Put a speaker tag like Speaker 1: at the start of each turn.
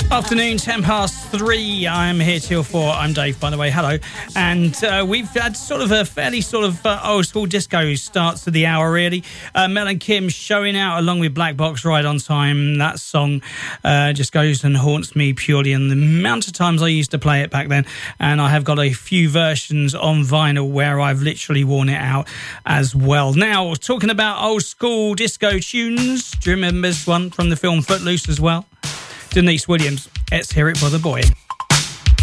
Speaker 1: Afternoon, 3:10. I'm here till 4. I'm Dave, by the way. Hello. And we've had sort of a fairly old school disco start to the hour, really. Mel and Kim showing out along with Black Box Right on Time. That song just goes and haunts me purely, and the amount of times I used to play it back then. And I have got a few versions on vinyl where I've literally worn it out as well. Now, talking about old school disco tunes, do you remember this one from the film Footloose as well? Denise Williams, let's hear it for the boy.